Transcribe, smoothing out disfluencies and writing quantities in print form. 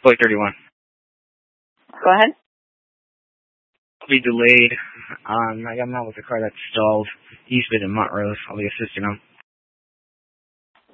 Flight 31. Go ahead. I'll be delayed. I got him out with a car that's stalled. He's been in Montrose. I'll be assisting him.